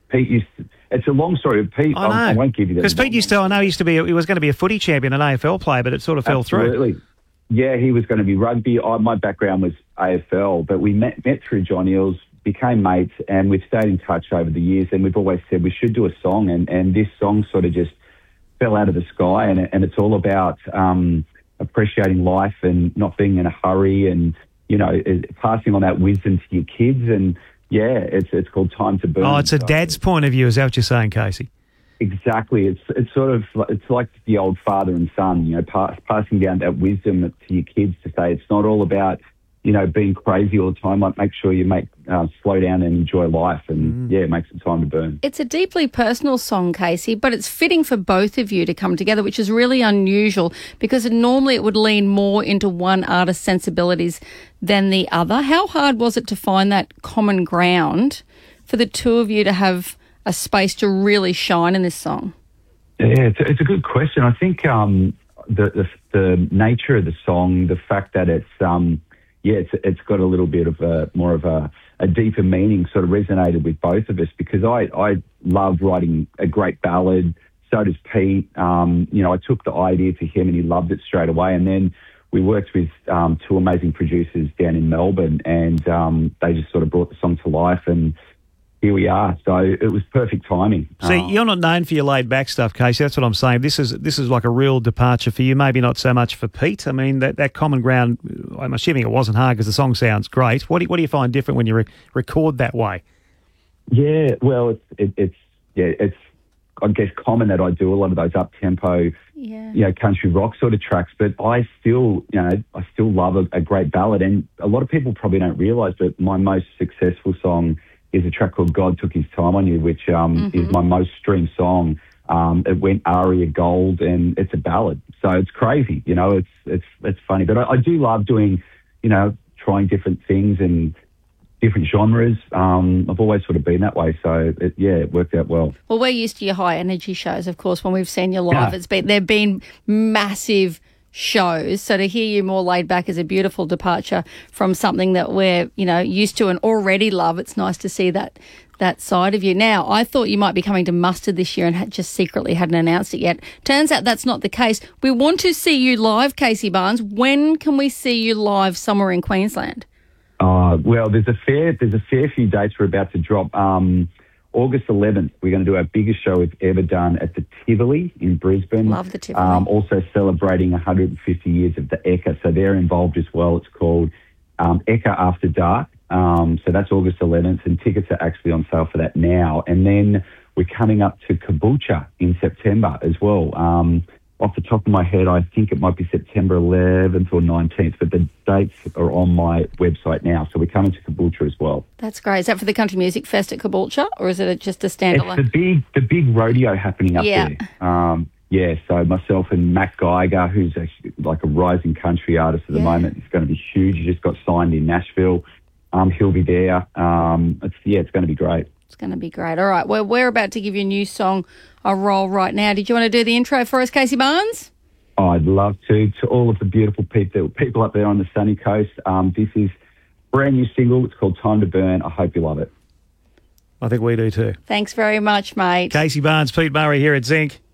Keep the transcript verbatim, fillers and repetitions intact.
Pete used to, it's a long story. Pete, I know. I, I won't give you that. Because Pete used to, I know, he used to be, he was going to be a footy champion, an A F L player, but it sort of fell through. Absolutely. Yeah, he was going to be rugby. I, my background was A F L, but we met, met through John Eales, became mates, and we've stayed in touch over the years, and we've always said we should do a song, and, and this song sort of just fell out of the sky, and, and it's all about um, appreciating life and not being in a hurry and, you know, passing on that wisdom to your kids. And, yeah, it's it's called Time to Burn. Oh, it's a dad's point of view. Is that what you're saying, Casey? Exactly. It's it's sort of, it's like the old father and son, you know, pass, passing down that wisdom to your kids to say it's not all about, you know, being crazy all the time. Like, make sure you make uh, slow down and enjoy life, and mm. yeah, make some time to burn. It's a deeply personal song, Casey, but it's fitting for both of you to come together, which is really unusual because normally it would lean more into one artist's sensibilities than the other. How hard was it to find that common ground for the two of you to have a space to really shine in this song? Yeah, it's a, it's a good question. I think um, the, the the nature of the song, the fact that it's um, yeah, it's it's got a little bit of a more of a, a deeper meaning, sort of resonated with both of us because I I love writing a great ballad. So does Pete. Um, you know, I took the idea to him and he loved it straight away. And then we worked with um, two amazing producers down in Melbourne, and um, they just sort of brought the song to life. And here we are. So it was perfect timing. See, um, you're not known for your laid-back stuff, Casey. That's what I'm saying. This is this is like a real departure for you. Maybe not so much for Pete. I mean, that, that common ground, I'm assuming it wasn't hard because the song sounds great. What do you, what do you find different when you re- record that way? Yeah, well, it's it, it's yeah, it's I guess common that I do a lot of those up-tempo, yeah. you know, country rock sort of tracks. But I still, you know, I still love a, a great ballad. And a lot of people probably don't realise, but my most successful song is a track called God Took His Time on You, which um, mm-hmm. is my most streamed song. Um, it went ARIA Gold, and it's a ballad. So it's crazy, you know, it's it's it's funny. But I, I do love doing, you know, trying different things and different genres. Um, I've always sort of been that way. So, it, yeah, it worked out well. Well, we're used to your high-energy shows, of course, when we've seen you live. Yeah. It's been They've been massive shows, so to hear you more laid back is a beautiful departure from something that we're, you know, used to and already love. It's nice to see that that side of you. Now, I thought you might be coming to Mustard this year and had just secretly hadn't announced it yet. Turns out that's not the case. We want to see you live, Casey Barnes. When can we see you live somewhere in Queensland? Uh, well, there's a fair there's a fair few dates we're about to drop. Um, August eleventh, we're going to do our biggest show we've ever done at the Tivoli in Brisbane. Love the Tivoli. Um, also celebrating one hundred fifty years of the Ekka, so they're involved as well. It's called um, Ekka After Dark. Um, so that's August eleventh, and tickets are actually on sale for that now. And then we're coming up to Caboolture in September as well. Um, off the top of my head, I think it might be September eleventh or nineteenth, but the dates are on my website now. So we're coming to Caboolture as well. That's great. Is that for the Country Music Fest at Caboolture, or is it just a standalone? It's the big, the big rodeo happening up yeah. there. Um, yeah, so myself and Matt Geiger, who's a, like a rising country artist at the yeah. moment, is going to be huge. He just got signed in Nashville. Um, he'll be there. Um, it's, yeah, it's going to be great. It's going to be great. All right, well, we're about to give you a new song a roll right now. Did you want to do the intro for us, Casey Barnes? Oh, I'd love to. To all of the beautiful people, people up there on the sunny coast, um, this is a brand new single. It's called Time to Burn. I hope you love it. I think we do too. Thanks very much, mate. Casey Barnes, Pete Murray here at Zinc.